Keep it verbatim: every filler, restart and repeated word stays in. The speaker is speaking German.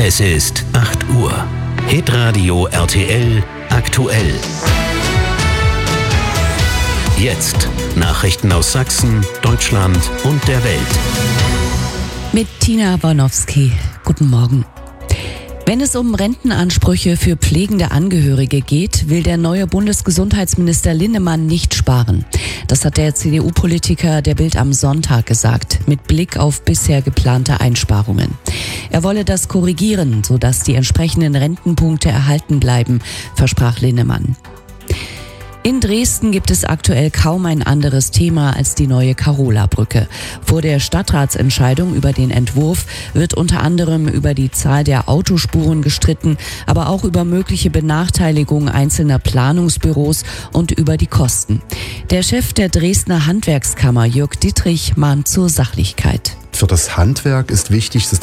Es ist acht Uhr. Hitradio R T L aktuell. Jetzt Nachrichten aus Sachsen, Deutschland und der Welt. Mit Tina Bornowski. Guten Morgen. Wenn es um Rentenansprüche für pflegende Angehörige geht, will der neue Bundesgesundheitsminister Linnemann nicht sparen. Das hat der C D U-Politiker der Bild am Sonntag gesagt, mit Blick auf bisher geplante Einsparungen. Er wolle das korrigieren, sodass die entsprechenden Rentenpunkte erhalten bleiben, versprach Linnemann. In Dresden gibt es aktuell kaum ein anderes Thema als die neue Karola-Brücke. Vor der Stadtratsentscheidung über den Entwurf wird unter anderem über die Zahl der Autospuren gestritten, aber auch über mögliche Benachteiligung einzelner Planungsbüros und über die Kosten. Der Chef der Dresdner Handwerkskammer, Jörg Dittrich, mahnt zur Sachlichkeit. Für das Handwerk ist wichtig, dass